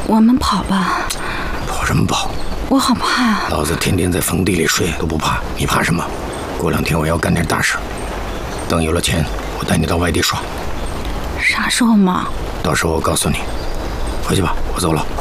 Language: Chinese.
我们跑吧。 跑什么跑？ 我好怕啊！ 老子天天在坟地里睡都不怕，你怕什么？过2天我要干点大事，等有了钱，我带你到外地耍。 啥时候嘛？ 到时候我告诉你。回去吧，我走了。